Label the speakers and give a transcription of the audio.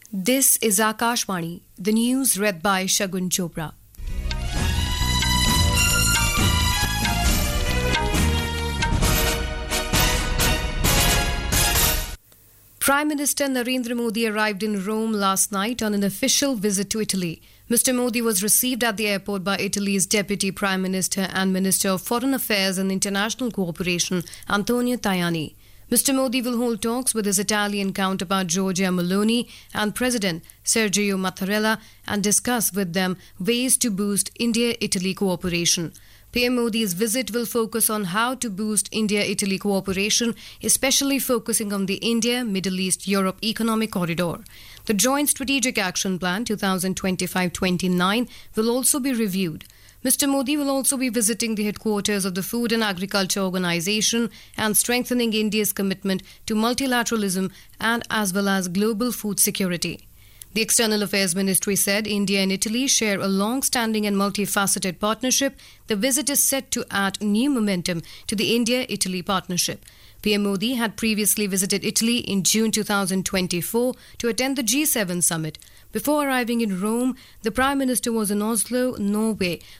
Speaker 1: This is Akashvani, the news read by Shagun Chopra. Prime Minister Narendra Modi arrived in Rome last night on an official visit to Italy. Mr. Modi was received at the airport by Italy's Deputy Prime Minister and Minister of Foreign Affairs and International Cooperation, Antonio Tajani. Mr. Modi will hold talks with his Italian counterpart Giorgia Meloni and President Sergio Mattarella and discuss with them ways to boost India-Italy cooperation. PM Modi's visit will focus on how to boost India-Italy cooperation, especially focusing on the India-Middle East-Europe Economic Corridor. The Joint Strategic Action Plan 2025-29 will also be reviewed. Mr. Modi will also be visiting the headquarters of the Food and Agriculture Organization and strengthening India's commitment to multilateralism and as well as global food security. The External Affairs Ministry said India and Italy share a long-standing and multifaceted partnership. The visit is set to add new momentum to the India-Italy partnership. PM Modi had previously visited Italy in June 2024 to attend the G7 summit. Before arriving in Rome, the Prime Minister was in Oslo, Norway,